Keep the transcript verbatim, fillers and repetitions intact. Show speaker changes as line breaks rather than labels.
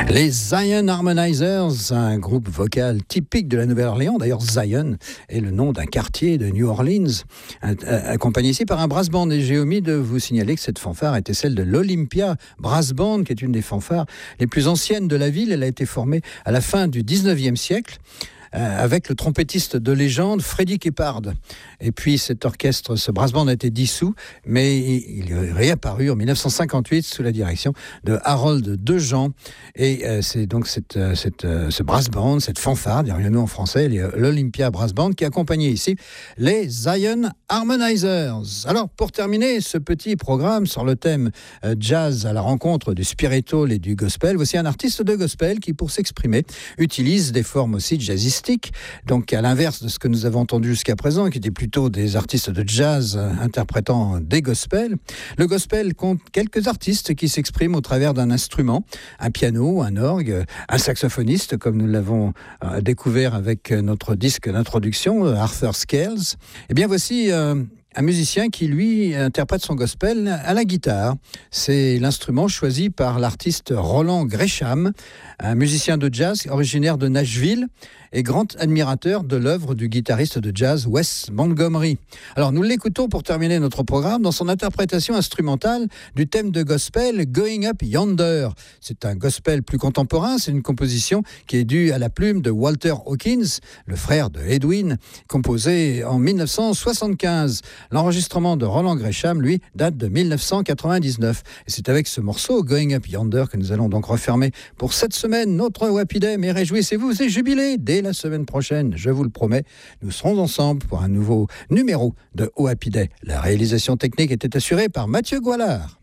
Les Zion Harmonizers, un groupe vocal typique de la Nouvelle-Orléans. D'ailleurs, Zion est le nom d'un quartier de New Orleans, accompagné ici par un brass band. Et j'ai omis de vous signaler que cette fanfare était celle de l'Olympia Brass Band, qui est une des fanfares les plus anciennes de la ville. Elle a été formée à la fin du dix-neuvième siècle. Euh, avec le trompettiste de légende Freddie Keppard. Et puis cet orchestre, ce brass band a été dissous, mais il, il est réapparu en dix-neuf cent cinquante-huit sous la direction de Harold Dejean. Et euh, c'est donc cette, cette, euh, ce brass band, cette fanfare, dirions-nous en français, l'Olympia Brass Band, qui accompagnait ici les Zion Harmonizers. Alors, pour terminer ce petit programme sur le thème euh, jazz à la rencontre du spiritual et du gospel, voici un artiste de gospel qui, pour s'exprimer, utilise des formes aussi jazzistiques. Donc à l'inverse de ce que nous avons entendu jusqu'à présent, qui étaient plutôt des artistes de jazz interprétant des gospels, le gospel compte quelques artistes qui s'expriment au travers d'un instrument, un piano, un orgue, un saxophoniste, comme nous l'avons euh, découvert avec notre disque d'introduction, Arthur Scales. Et bien voici euh, un musicien qui, lui, interprète son gospel à la guitare. C'est l'instrument choisi par l'artiste Roland Gresham, un musicien de jazz originaire de Nashville et grand admirateur de l'œuvre du guitariste de jazz Wes Montgomery. Alors, nous l'écoutons pour terminer notre programme dans son interprétation instrumentale du thème de gospel Going Up Yonder. C'est un gospel plus contemporain, c'est une composition qui est due à la plume de Walter Hawkins, le frère de Edwin, composée en dix-neuf cent soixante-quinze. L'enregistrement de Roland Gresham, lui, date de dix-neuf cent quatre-vingt-dix-neuf. Et c'est avec ce morceau, Going Up Yonder, que nous allons donc refermer pour cette semaine notre Happy Day. Mais réjouissez-vous et jubilez dès la semaine prochaine, je vous le promets. Nous serons ensemble pour un nouveau numéro de Happy Day. La réalisation technique était assurée par Mathieu Goualard.